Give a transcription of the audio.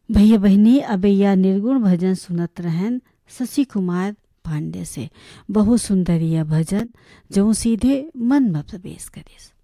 भैया बहनी अब यह निर्गुण भजन सुनत रहन शशि कुमार पांडे से। बहुत सुंदर यह भजन जो सीधे मन में प्रवेश करिस।